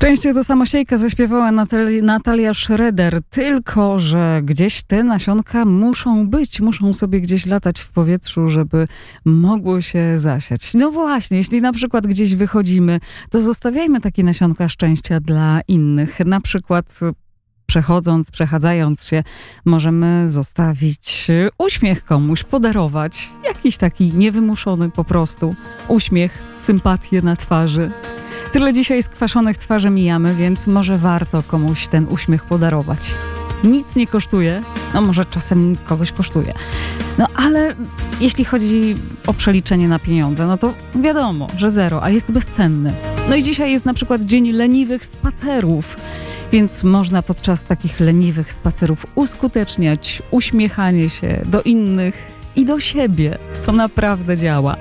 Szczęście to samosiejka zaśpiewała Natalia Schroeder, tylko że gdzieś te nasionka muszą sobie gdzieś latać w powietrzu, żeby mogło się zasiać. No właśnie, jeśli na przykład gdzieś wychodzimy, to zostawiajmy takie nasionka szczęścia dla innych. Na przykład przechadzając się, możemy zostawić uśmiech komuś, podarować. Jakiś taki niewymuszony po prostu uśmiech, sympatię na twarzy. Tyle dzisiaj skwaszonych twarzy mijamy, więc może warto komuś ten uśmiech podarować. Nic nie kosztuje, no może czasem kogoś kosztuje. No ale jeśli chodzi o przeliczenie na pieniądze, no to wiadomo, że zero, a jest bezcenny. No i dzisiaj jest na przykład dzień leniwych spacerów, więc można podczas takich leniwych spacerów uskuteczniać uśmiechanie się do innych i do siebie. To naprawdę działa.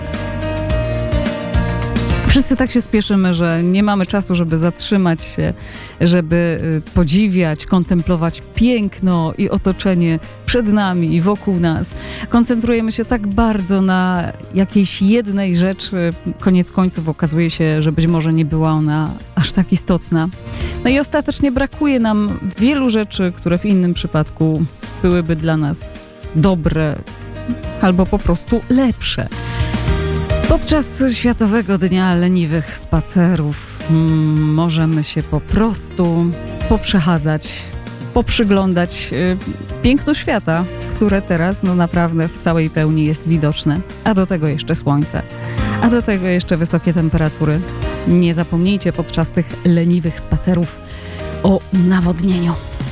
Wszyscy tak się spieszymy, że nie mamy czasu, żeby zatrzymać się, żeby podziwiać, kontemplować piękno i otoczenie przed nami i wokół nas. Koncentrujemy się tak bardzo na jakiejś jednej rzeczy. Koniec końców okazuje się, że być może nie była ona aż tak istotna. No i ostatecznie brakuje nam wielu rzeczy, które w innym przypadku byłyby dla nas dobre albo po prostu lepsze. Podczas Światowego Dnia Leniwych Spacerów możemy się po prostu poprzechadzać, poprzyglądać pięknu świata, które teraz naprawdę w całej pełni jest widoczne. A do tego jeszcze słońce, a do tego jeszcze wysokie temperatury. Nie zapomnijcie podczas tych leniwych spacerów o nawodnieniu.